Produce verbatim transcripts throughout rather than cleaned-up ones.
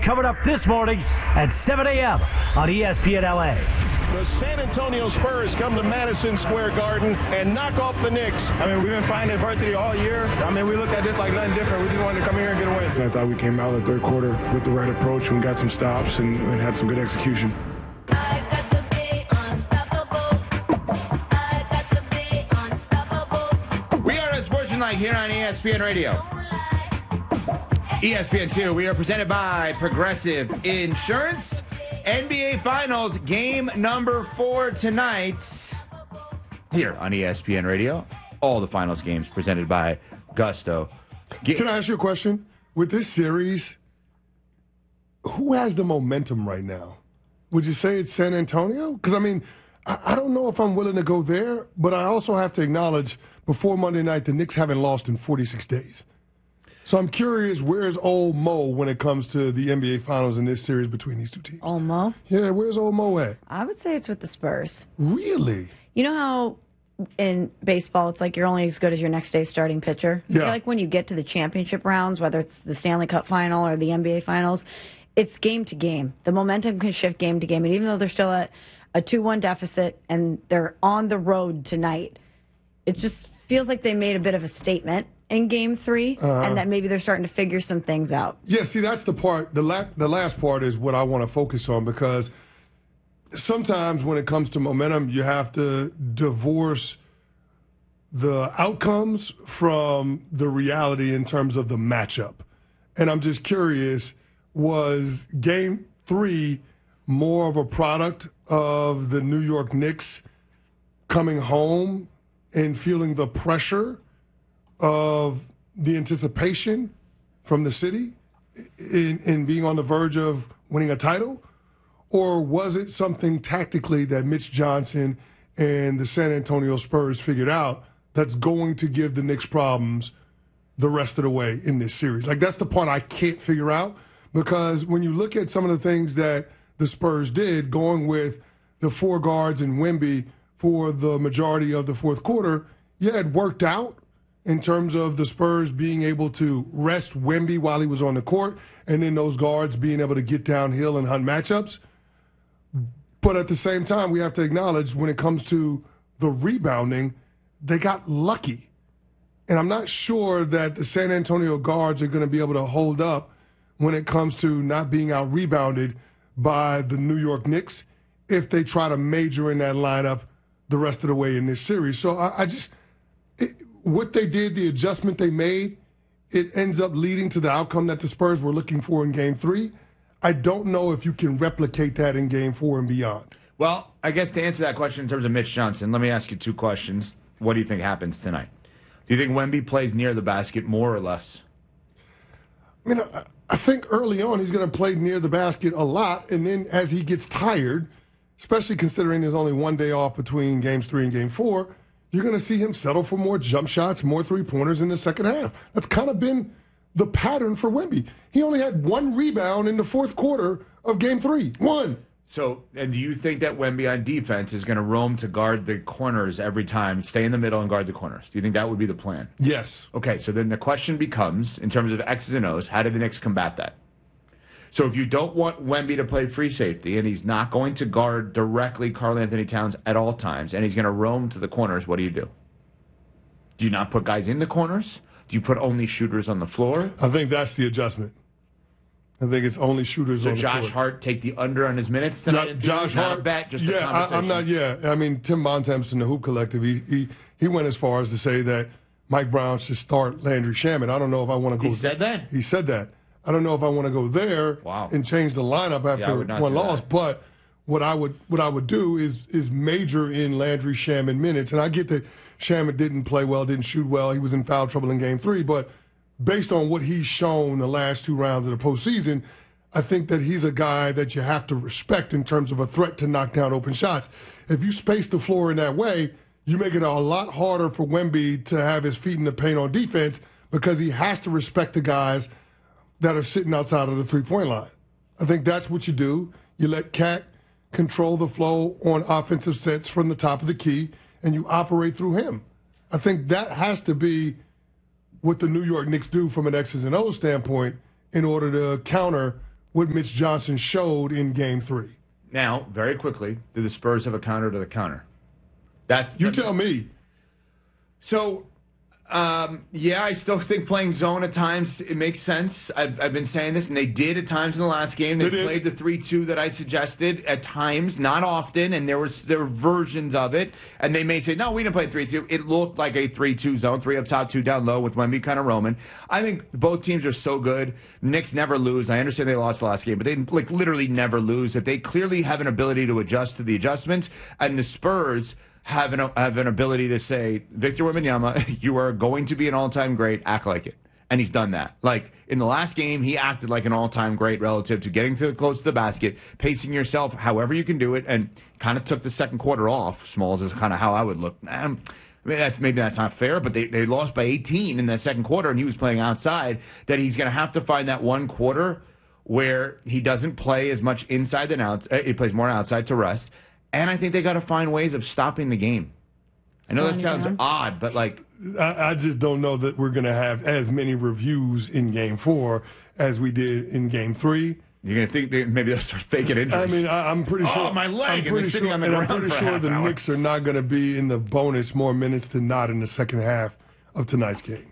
coming up this morning at seven a.m. on E S P N L A. The San Antonio Spurs come to Madison Square Garden and knock off the Knicks. I mean, we've been finding adversity all year. I mean, we looked at this like nothing different. We just wanted to come here and get a win. I thought we came out of the third quarter with the right approach and got some stops and, and had some good execution. I got to be unstoppable. I got to be unstoppable. We are at Sports Tonight here on E S P N Radio. E S P N two, we are presented by Progressive Insurance. N B A Finals, game number four tonight here on E S P N Radio. All the finals games presented by Gusto. Ga- Can I ask you a question? With this series, who has the momentum right now? Would you say it's San Antonio? Because, I mean, I, I don't know if I'm willing to go there, but I also have to acknowledge before Monday night, the Knicks haven't lost in forty-six days. So I'm curious, where's old Mo when it comes to the N B A Finals in this series between these two teams? Old Mo? Yeah, where's old Mo at? I would say it's with the Spurs. Really? You know how in baseball it's like you're only as good as your next day's starting pitcher? Yeah. I feel like when you get to the championship rounds, whether it's the Stanley Cup final or the N B A Finals, it's game to game. The momentum can shift game to game. And even though they're still at a two one deficit and they're on the road tonight, it just feels like they made a bit of a statement in game three, uh-huh. and that maybe they're starting to figure some things out. Yeah, see, that's the part, the, la- the last part is what I want to focus on, because sometimes when it comes to momentum, you have to divorce the outcomes from the reality in terms of the matchup. And I'm just curious, was game three more of a product of the New York Knicks coming home and feeling the pressure of the anticipation from the city in, in being on the verge of winning a title? Or was it something tactically that Mitch Johnson and the San Antonio Spurs figured out that's going to give the Knicks problems the rest of the way in this series? Like, that's the part I can't figure out, because when you look at some of the things that the Spurs did, going with the four guards and Wemby for the majority of the fourth quarter, yeah, it worked out in terms of the Spurs being able to rest Wemby while he was on the court, and then those guards being able to get downhill and hunt matchups. But at the same time, we have to acknowledge when it comes to the rebounding, they got lucky. And I'm not sure that the San Antonio guards are going to be able to hold up when it comes to not being out-rebounded by the New York Knicks if they try to major in that lineup the rest of the way in this series. So I, I just... It, what they did, the adjustment they made, it ends up leading to the outcome that the Spurs were looking for in game three. I don't know if you can replicate that in game four and beyond. Well, I guess to answer that question in terms of Mitch Johnson, let me ask you two questions. What do you think happens tonight? Do you think Wemby plays near the basket more or less? I mean, I, I think early on he's going to play near the basket a lot, and then as he gets tired, especially considering there's only one day off between games three and game four, you're going to see him settle for more jump shots, more three-pointers in the second half. That's kind of been the pattern for Wemby. He only had one rebound in the fourth quarter of game three. One. So, and do you think that Wemby on defense is going to roam to guard the corners every time, stay in the middle and guard the corners? Do you think that would be the plan? Yes. Okay, so then the question becomes, in terms of X's and O's, how do the Knicks combat that? So if you don't want Wemby to play free safety and he's not going to guard directly Karl-Anthony Towns at all times and he's going to roam to the corners, what do you do? Do you not put guys in the corners? Do you put only shooters on the floor? I think that's the adjustment. I think it's only shooters so on the floor. So Josh Hart take the under on his minutes tonight? Jo- Josh not Hart. A bet, just yeah, a conversation. I, I'm not, yeah. I mean, Tim Bontemps in the Hoop Collective, he, he, he went as far as to say that Mike Brown should start Landry Shamet. I don't know if I want to go. He said that? He said that. I don't know if I want to go there wow. and change the lineup after yeah, one loss, that. but what I would what I would do is is major in Landry Shamet minutes. And I get that Shamet didn't play well, didn't shoot well. He was in foul trouble in game three, but based on what he's shown the last two rounds of the postseason, I think that he's a guy that you have to respect in terms of a threat to knock down open shots. If you space the floor in that way, you make it a lot harder for Wemby to have his feet in the paint on defense because he has to respect the guys that are sitting outside of the three-point line. I think that's what you do. You let Cat control the flow on offensive sets from the top of the key, and you operate through him. I think that has to be what the New York Knicks do from an X's and O's standpoint in order to counter what Mitch Johnson showed in game three. Now, very quickly, do the Spurs have a counter to the counter? That's You tell me. So, um, yeah, I still think playing zone at times, it makes sense. I've, I've been saying this, and they did at times in the last game. They, They played did. the three two that I suggested at times, not often, and there was there were versions of it. And they may say, no, we didn't play three two. It looked like a three two zone, three up top, two down low, with Wemby kind of roaming. I think both teams are so good. The Knicks never lose. I understand they lost the last game, but they like literally never lose. That they clearly have an ability to adjust to the adjustments, and the Spurs have an, have an ability to say, Victor Wembanyama, you are going to be an all-time great, act like it. And he's done that. Like, in the last game, he acted like an all-time great relative to getting to close to the basket, pacing yourself however you can do it, and kind of took the second quarter off. Smalls is kind of how I would look. Um, I mean, that's, maybe that's not fair, but they, they lost by eighteen in the second quarter, and he was playing outside, that he's going to have to find that one quarter where he doesn't play as much inside than outside. He plays more outside to rest. And I think they got to find ways of stopping the game. I know that sounds odd, but like I, I just don't know that we're going to have as many reviews in game four as we did in game three. You're going to think they, maybe they'll start faking injuries. I mean, I, I'm pretty Oh, sure. my leg, I'm and pretty they're sitting sure, on the and ground I'm pretty for a sure half the hour. Knicks are not going to be in the bonus more minutes than not in the second half of tonight's game.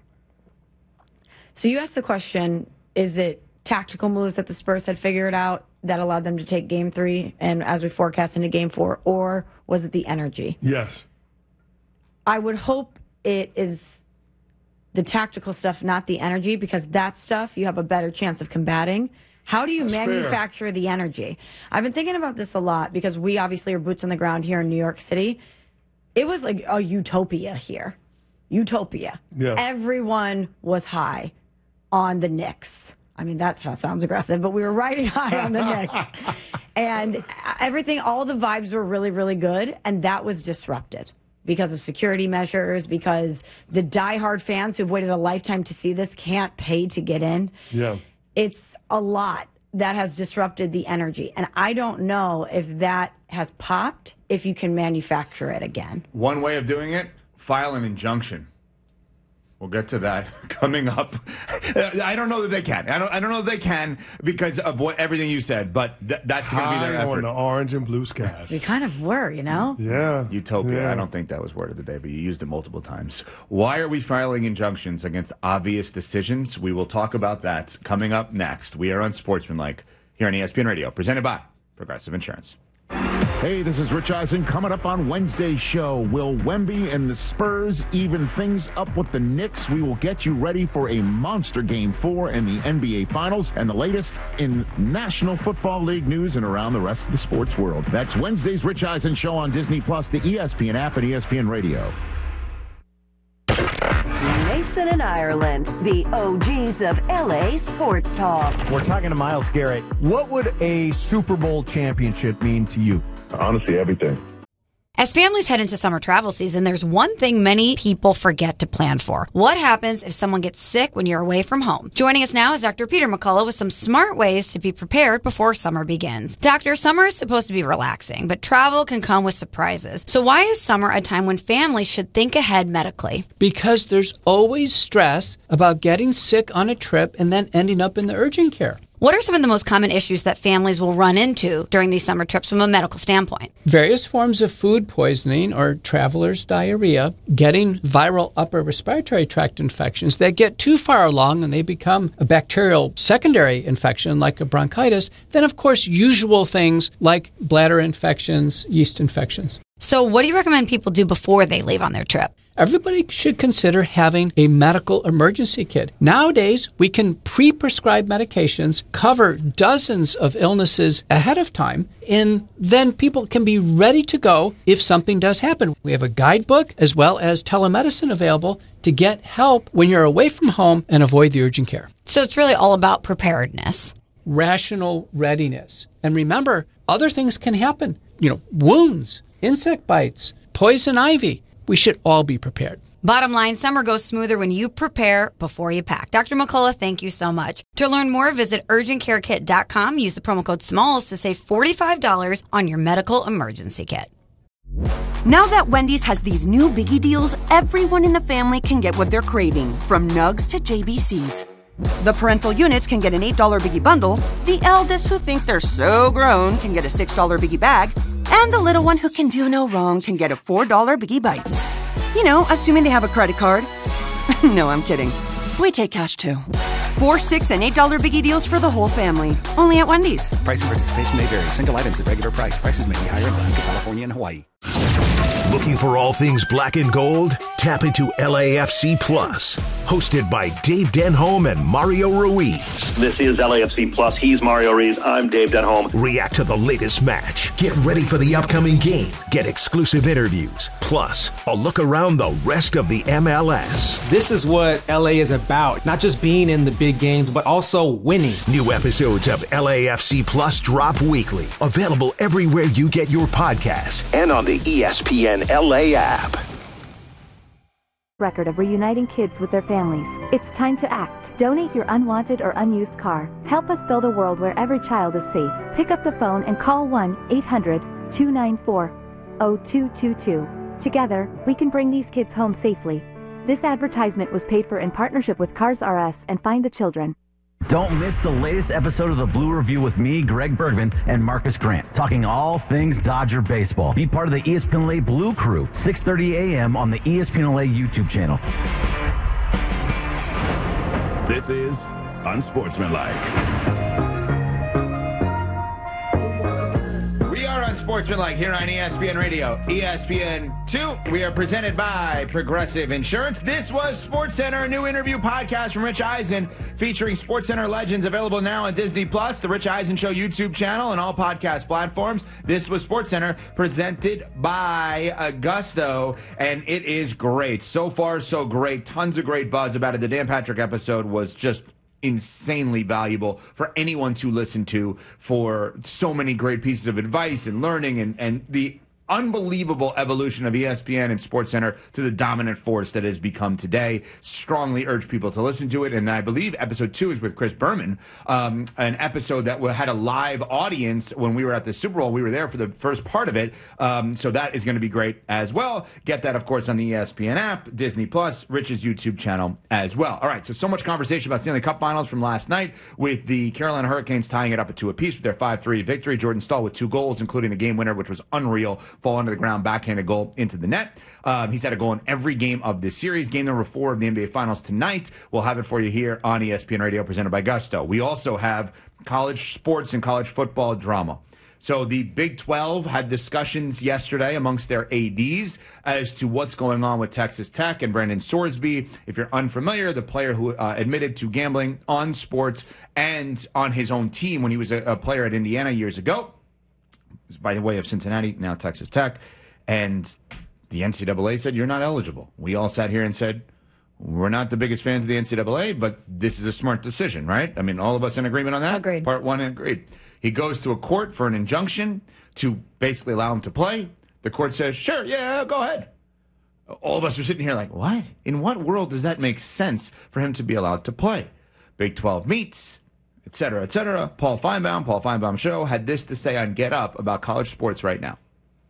So you asked the question, is it tactical moves that the Spurs had figured out that allowed them to take game three and as we forecast into game four, or was it the energy? Yes. I would hope it is the tactical stuff, not the energy, because that stuff you have a better chance of combating. How do you That's manufacture fair. the energy? I've been thinking about this a lot because we obviously are boots on the ground here in New York City. It was like a utopia here. Utopia. Yeah. Everyone was high on the Knicks. I mean, that sounds aggressive, but we were riding high on the Knicks. And everything, all the vibes were really, really good, and that was disrupted because of security measures, because the diehard fans who've waited a lifetime to see this can't pay to get in. Yeah. It's a lot that has disrupted the energy. And I don't know if that has popped, if you can manufacture it again. One way of doing it, file an injunction. We'll get to that coming up. I don't know that they can. I don't. I don't know that they can because of what everything you said. But th- that's going to be their High effort. on the orange and blue skies. We kind of were, you know? Yeah. Utopia. Yeah. I don't think that was word of the day, but you used it multiple times. Why are we filing injunctions against obvious decisions? We will talk about that coming up next. We are on Sportsmanlike here on E S P N Radio, presented by Progressive Insurance. Hey, this is Rich Eisen. Coming up on Wednesday's show, will Wemby and the Spurs even things up with the Knicks? We will get you ready for a monster Game four in the N B A Finals and the latest in National Football League news and around the rest of the sports world. That's Wednesday's Rich Eisen show on Disney Plus, the E S P N app, and E S P N Radio. Mason and Ireland, the O Gs of L A Sports Talk. We're talking to Myles Garrett. What would a Super Bowl championship mean to you? Honestly, everything. As families head into summer travel season, there's one thing many people forget to plan for. What happens if someone gets sick when you're away from home? Joining us now is Doctor Peter McCullough with some smart ways to be prepared before summer begins. Doctor, summer is supposed to be relaxing, but travel can come with surprises. So why is summer a time when families should think ahead medically? Because there's always stress about getting sick on a trip and then ending up in the urgent care. What are some of the most common issues that families will run into during these summer trips from a medical standpoint? Various forms of food poisoning or traveler's diarrhea, getting viral upper respiratory tract infections that get too far along and they become a bacterial secondary infection like a bronchitis. Then, of course, usual things like bladder infections, yeast infections. So what do you recommend people do before they leave on their trip? Everybody should consider having a medical emergency kit. Nowadays, we can pre-prescribe medications, cover dozens of illnesses ahead of time, and then people can be ready to go if something does happen. We have a guidebook as well as telemedicine available to get help when you're away from home and avoid the urgent care. So it's really all about preparedness. Rational readiness. And remember, other things can happen. You know, wounds, insect bites, poison ivy. We should all be prepared. Bottom line, summer goes smoother when you prepare before you pack. Doctor McCullough, thank you so much. To learn more, visit urgent care kit dot com. Use the promo code SMALLS to save forty-five dollars on your medical emergency kit. Now that Wendy's has these new biggie deals, everyone in the family can get what they're craving, from nugs to J B Cs. The parental units can get an eight dollar Biggie bundle, the eldest who think they're so grown can get a six dollar Biggie bag, and the little one who can do no wrong can get a four dollar Biggie Bites. You know, assuming they have a credit card. No, I'm kidding. We take cash too. Four, six, and eight dollar Biggie deals for the whole family. Only at Wendy's. Price and participation may vary. Single items at regular price. Prices may be higher in Alaska, California, and Hawaii. Looking for all things black and gold? Tap into L A F C Plus, hosted by Dave Denholm and Mario Ruiz. This is L A F C Plus. He's Mario Ruiz. I'm Dave Denholm. React to the latest match. Get ready for the upcoming game. Get exclusive interviews. Plus, a look around the rest of the M L S. This is what L A is about. Not just being in the big games, but also winning. New episodes of L A F C Plus drop weekly. Available everywhere you get your podcasts and on the E S P N L A app. Record of reuniting kids with their families. It's time to act. Donate your unwanted or unused car. Help us build a world where every child is safe. Pick up the phone and call one eight hundred two nine four zero two two two. Together, we can bring these kids home safely. This advertisement was paid for in partnership with Cars R Us and Find the Children. Don't miss the latest episode of the Blue Review with me, Greg Bergman, and Marcus Grant, talking all things Dodger baseball. Be part of the E S P N L A Blue Crew, six thirty a.m. on the E S P N L A YouTube channel. This is Unsportsmanlike. We are Unsportsmanlike here on E S P N Radio, E S P N two. We are presented by Progressive Insurance. This was SportsCenter, a new interview podcast from Rich Eisen featuring SportsCenter legends, available now on Disney Plus, the Rich Eisen Show YouTube channel, and all podcast platforms. This was SportsCenter, presented by Augusto, and it is great. So far, so great. Tons of great buzz about it. The Dan Patrick episode was just insanely valuable for anyone to listen to, for so many great pieces of advice and learning, and, and the unbelievable evolution of E S P N and SportsCenter to the dominant force that has become today. Strongly urge people to listen to it. And I believe episode two is with Chris Berman, um, an episode that had a live audience when we were at the Super Bowl. We were there for the first part of it. Um, so that is going to be great as well. Get that, of course, on the E S P N app, Disney Plus, Rich's YouTube channel as well. All right, so so much conversation about Stanley Cup Finals from last night, with the Carolina Hurricanes tying it up at two apiece with their five three victory. Jordan Stahl with two goals, including the game winner, which was unreal. Fall onto the ground, backhanded goal into the net. Um, he's had a goal in every game of this series. Game number four of the N B A Finals tonight. We'll have it for you here on E S P N Radio, presented by Gusto. We also have college sports and college football drama. So the Big twelve had discussions yesterday amongst their A Ds as to what's going on with Texas Tech and Brandon Sorsby. If you're unfamiliar, the player who uh, admitted to gambling on sports and on his own team when he was a, a player at Indiana years ago, by the way of Cincinnati, now Texas Tech, and the N C double A said, you're not eligible. We all sat here and said, we're not the biggest fans of the N C double A, but this is a smart decision, right? I mean, all of us in agreement on that? Agreed. Part one, agreed. He goes to a court for an injunction to basically allow him to play. The court says, sure, yeah, go ahead. All of us are sitting here like, what? In what world does that make sense for him to be allowed to play? Big twelve meets, et cetera, et cetera. Paul Feinbaum, Paul Feinbaum Show, had this to say on Get Up about college sports right now.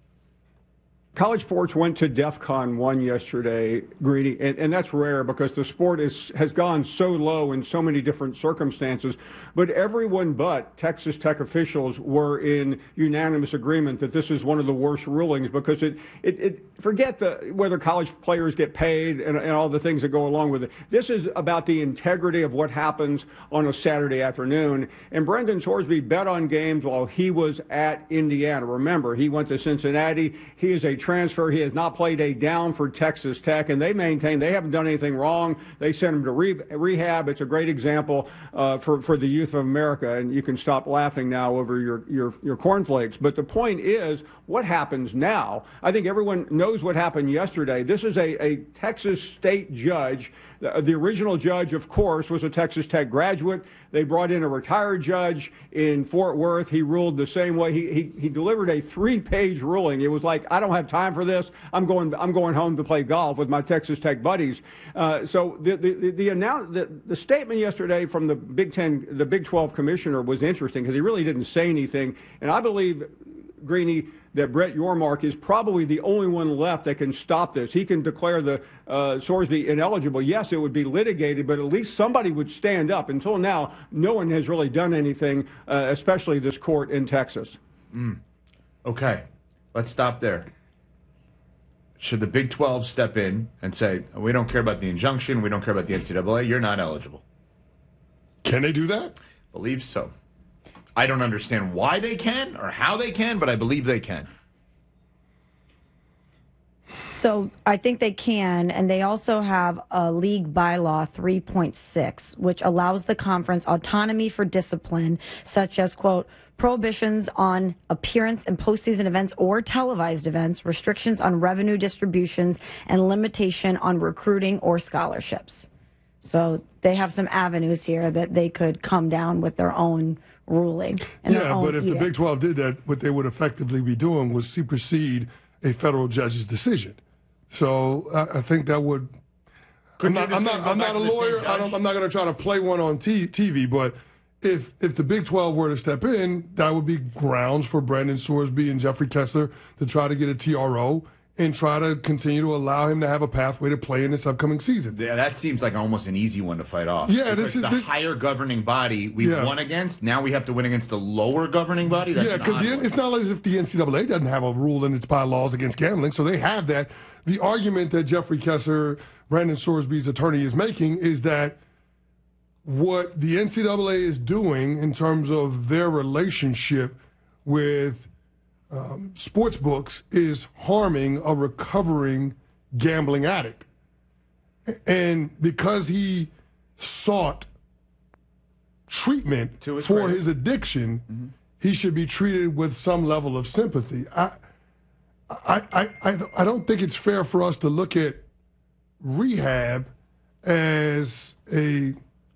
College sports went to DEFCON one yesterday, Greedy, and, and that's rare because the sport is, has gone so low in so many different circumstances. But everyone but Texas Tech officials were in unanimous agreement that this is one of the worst rulings because it, it, it forget the, whether college players get paid and, and all the things that go along with it. This is about the integrity of what happens on a Saturday afternoon. And Brendan Sorsby bet on games while he was at Indiana. Remember, he went to Cincinnati. He is a transfer. He has not played a down for Texas Tech, and they maintain they haven't done anything wrong. They sent him to re- rehab. It's a great example uh, for, for the youth of America, and you can stop laughing now over your, your, your cornflakes. But the point is, what happens now? I think everyone knows what happened yesterday. This is a, a Texas state judge. The, the original judge, of course, was a Texas Tech graduate. They brought in a retired judge in Fort Worth. He ruled the same way. He he, he delivered a three-page ruling. It was like, I don't have time for this. I'm going I'm going home to play golf with my Texas Tech buddies. Uh, so the the the, the, announce, the the statement yesterday from the Big Ten, the Big twelve commissioner was interesting because he really didn't say anything. And I believe Greeny, that Brett Yormark is probably the only one left that can stop this. He can declare the uh, Sorsby ineligible. Yes, it would be litigated, but at least somebody would stand up. Until now, no one has really done anything, uh, especially this court in Texas. Mm. Okay, let's stop there. Should the Big twelve step in and say, we don't care about the injunction, we don't care about the N C double A, you're not eligible? Can they do that? Believe so. I don't understand why they can or how they can, but I believe they can. So I think they can, and they also have a league bylaw three point six, which allows the conference autonomy for discipline, such as, quote, prohibitions on appearance in postseason events or televised events, restrictions on revenue distributions, and limitation on recruiting or scholarships. So they have some avenues here that they could come down with their own ruling. And their Yeah, own but if the edict. Big twelve did that, what they would effectively be doing was supersede a federal judge's decision. So I, I think that would. Could I'm you not, I'm just not, go I'm back not a to the same lawyer. I judge? don't, I'm not going to try to play one on t- TV, but if if the Big twelve were to step in, that would be grounds for Brandon Sorsby and Jeffrey Kessler to try to get a T R O and try to continue to allow him to have a pathway to play in this upcoming season. Yeah, that seems like almost an easy one to fight off. Yeah, Because this is- the this- higher governing body we've Yeah. won against. Now we have to win against the lower governing body. That's yeah, an because odd one. it's not as if the N C double A doesn't have a rule in its bylaws against gambling, so they have that. The argument that Jeffrey Kessler, Brandon Sorsby's attorney, is making is that what the N C double A is doing in terms of their relationship with um, sports books is harming a recovering gambling addict. And because he sought treatment To his for credit. his addiction, he should be treated with some level of sympathy. I, I, I, I, I don't think it's fair for us to look at rehab as a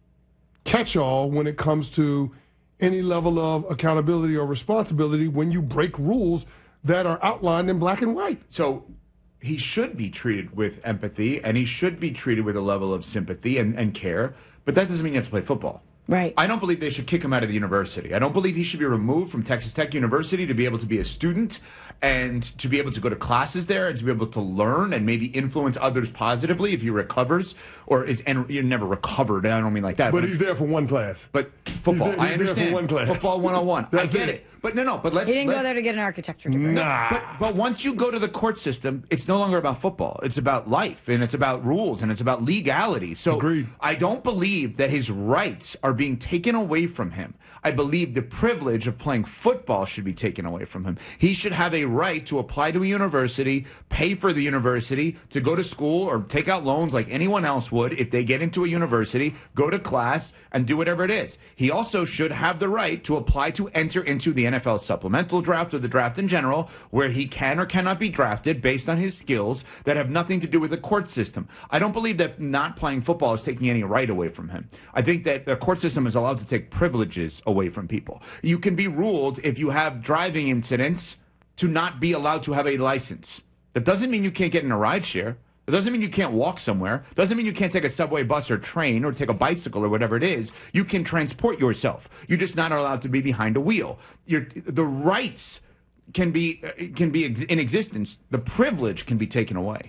catch-all when it comes to any level of accountability or responsibility when you break rules that are outlined in black and white. So he should be treated with empathy, and he should be treated with a level of sympathy and, and care, but that doesn't mean you have to play football. Right. I don't believe they should kick him out of the university. I don't believe he should be removed from Texas Tech University to be able to be a student and to be able to go to classes there and to be able to learn and maybe influence others positively if he recovers or is and you're never recovered. I don't mean like that. But he's there for one class. But football, He's there- I he's there for understand. one class. Football one oh one. I That's get it. it. But no, no. But let's. He didn't let's, go there to get an architecture degree. Nah. But but once you go to the court system, it's no longer about football. It's about life, and it's about rules, and it's about legality. So Agreed. I don't believe that his rights are being taken away from him. I believe the privilege of playing football should be taken away from him. He should have a right to apply to a university, pay for the university, to go to school or take out loans like anyone else would if they get into a university, go to class, and do whatever it is. He also should have the right to apply to enter into the N F L supplemental draft or the draft in general, where he can or cannot be drafted based on his skills that have nothing to do with the court system. I don't believe that not playing football is taking any right away from him. I think that the court system is allowed to take privileges away from people. You can be ruled if you have driving incidents to not be allowed to have a license. That doesn't mean you can't get in a ride share. It doesn't mean you can't walk somewhere. It doesn't mean you can't take a subway, bus, or train, or take a bicycle, or whatever it is. You can transport yourself. You're just not allowed to be behind a wheel. You're, the rights can be can be in existence. The privilege can be taken away.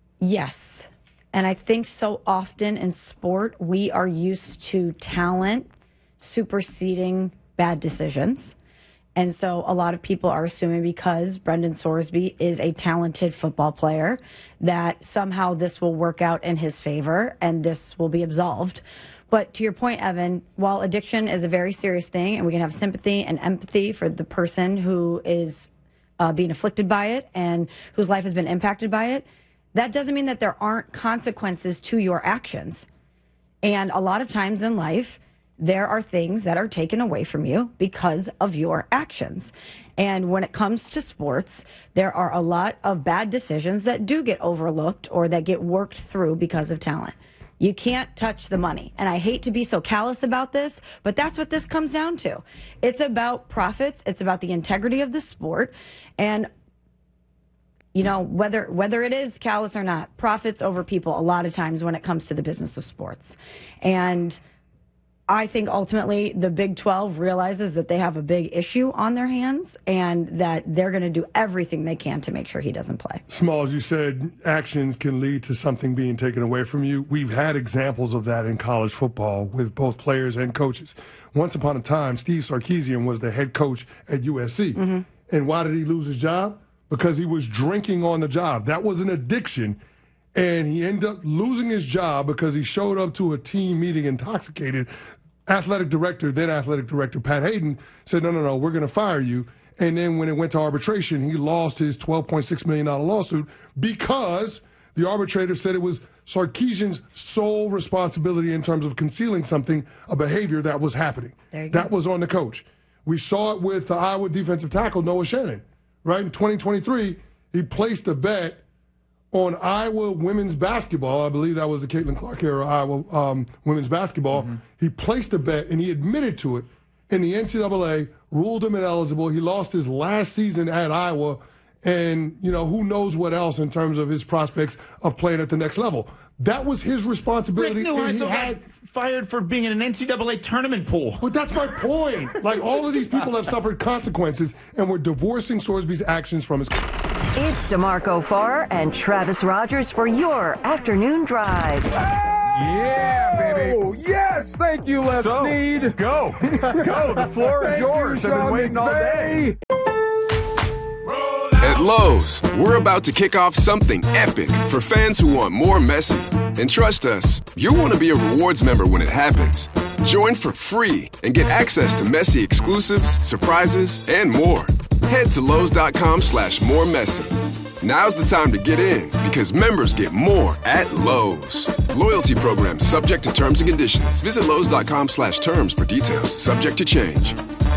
Yes. And I think so often in sport, we are used to talent superseding bad decisions. And so a lot of people are assuming because Brendan Sorsby is a talented football player that somehow this will work out in his favor and this will be absolved. But to your point, Evan, while addiction is a very serious thing and we can have sympathy and empathy for the person who is uh, being afflicted by it and whose life has been impacted by it, that doesn't mean that there aren't consequences to your actions. And a lot of times in life, there are things that are taken away from you because of your actions. And when it comes to sports, there are a lot of bad decisions that do get overlooked or that get worked through because of talent. You can't touch the money. And I hate to be so callous about this, but that's what this comes down to. It's about profits. It's about the integrity of the sport. And, you know, whether whether it is callous or not, profits over people a lot of times when it comes to the business of sports. And I think ultimately the Big twelve realizes that they have a big issue on their hands and that they're going to do everything they can to make sure he doesn't play. Smalls, you said actions can lead to something being taken away from you. We've had examples of that in college football with both players and coaches. Once upon a time, Steve Sarkisian was the head coach at U S C. Mm-hmm. And why did he lose his job? Because he was drinking on the job. That was an addiction. And he ended up losing his job because he showed up to a team meeting intoxicated. Athletic director, then athletic director Pat Hayden, said, no, no, no, we're going to fire you. And then when it went to arbitration, he lost his twelve point six million dollars lawsuit because the arbitrator said it was Sarkisian's sole responsibility in terms of concealing something, a behavior that was happening. That go. was on the coach. We saw it with the Iowa defensive tackle, Noah Shannon, right? In twenty twenty-three, he placed a bet on Iowa women's basketball. I believe that was the Caitlin Clark era, Iowa um, women's basketball. Mm-hmm. He placed a bet, and he admitted to it. And the N C double A ruled him ineligible. He lost his last season at Iowa. And, you know, who knows what else in terms of his prospects of playing at the next level. That was his responsibility. Rick Neuheisel had fired for being in an N C double A tournament pool. But that's my point. Like, all of these people have suffered consequences, and we're divorcing Sorsby's actions from his... It's DeMarco Farr and Travis Rogers for your afternoon drive. Yeah, baby. Oh, yes, thank you, Les so, Snead. Go. Go, the floor is yours. I've been waiting all day. At Lowe's, we're about to kick off something epic for fans who want more Messi. And trust us, you'll want to be a rewards member when it happens. Join for free and get access to Messi exclusives, surprises, and more. Head to Lowe's.com slash more Messi. Now's the time to get in because members get more at Lowe's. Loyalty program subject to terms and conditions. Visit Lowe's.com slash terms for details. Subject to change.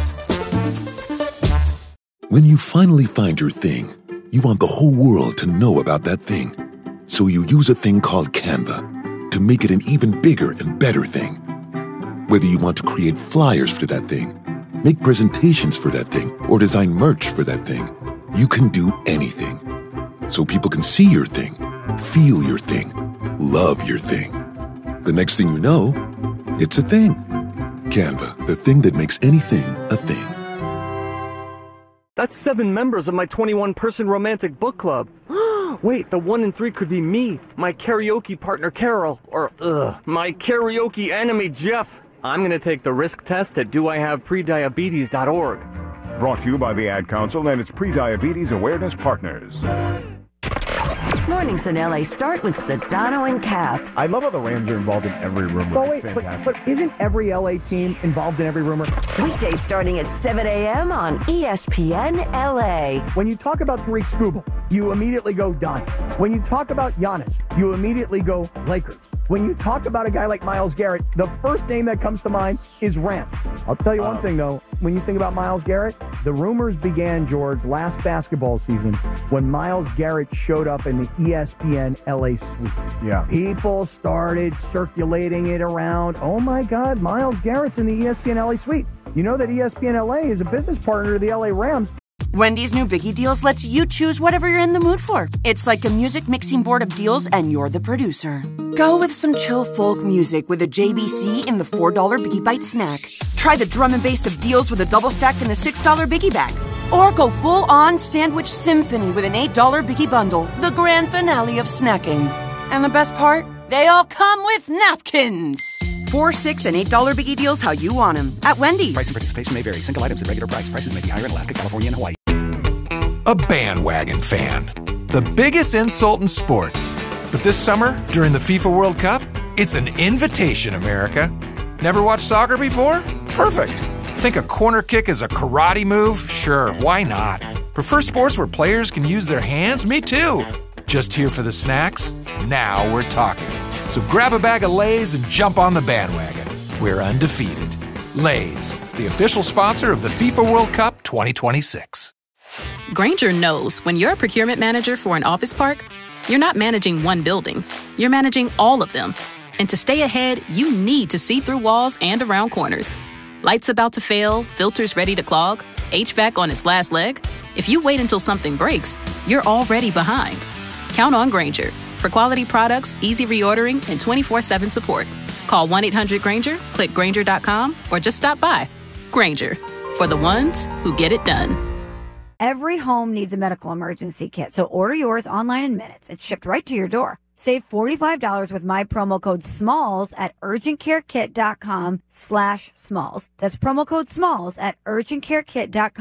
When you finally find your thing, you want the whole world to know about that thing. So you use a thing called Canva to make it an even bigger and better thing. Whether you want to create flyers for that thing, make presentations for that thing, or design merch for that thing, you can do anything. So people can see your thing, feel your thing, love your thing. The next thing you know, it's a thing. Canva, the thing that makes anything a thing. That's seven members of my twenty-one person romantic book club. Wait, the one in three could be me, my karaoke partner Carol, or ugh, my karaoke enemy Jeff. I'm going to take the risk test at do I have prediabetes dot org. Brought to you by the Ad Council and its Prediabetes Awareness Partners. Mornings in L A start with Sedano and Cap. I love how the Rams are involved in every rumor. But wait, but, but isn't every L A team involved in every rumor? Weekdays starting at seven a.m. on E S P N L A. When you talk about Tariq Skubal, you immediately go Don. When you talk about Giannis, you immediately go Lakers. When you talk about a guy like Myles Garrett, the first name that comes to mind is Rams. I'll tell you one thing, though. When you think about Myles Garrett, the rumors began, George, last basketball season when Myles Garrett showed up in the E S P N L A suite. Yeah. People started circulating it around. Oh, my God, Myles Garrett's in the E S P N L A suite. You know that E S P N L A is a business partner to the L A Rams. Wendy's new Biggie Deals lets you choose whatever you're in the mood for. It's like a music mixing board of deals, and you're the producer. Go with some chill folk music with a J B C in the four dollar Biggie Bite snack. Try the drum and bass of deals with a double stack in the six dollar Biggie Bag. Or go full-on sandwich symphony with an eight dollar Biggie Bundle, the grand finale of snacking. And the best part? They all come with napkins. Four, six, and eight dollar Biggie Deals how you want them at Wendy's. Price and participation may vary. Single items at regular price. Prices may be higher in Alaska, California, and Hawaii. A bandwagon fan. The biggest insult in sports. But this summer, during the FIFA World Cup, it's an invitation, America. Never watched soccer before? Perfect. Think a corner kick is a karate move? Sure, why not? Prefer sports where players can use their hands? Me too. Just here for the snacks? Now we're talking. So grab a bag of Lay's and jump on the bandwagon. We're undefeated. Lay's, the official sponsor of the FIFA World Cup twenty twenty-six. Grainger knows when you're a procurement manager for an office park, you're not managing one building. You're managing all of them. And to stay ahead, you need to see through walls and around corners. Lights about to fail, filters ready to clog, H V A C on its last leg. If you wait until something breaks, you're already behind. Count on Grainger for quality products, easy reordering, and twenty-four seven support. Call one eight hundred Granger, click Granger dot com, or just stop by. Granger, for the ones who get it done. Every home needs a medical emergency kit, so order yours online in minutes. It's shipped right to your door. Save forty-five dollars with my promo code SMALLS at urgentcarekit.com slash SMALLS. That's promo code SMALLS at urgentcarekit.com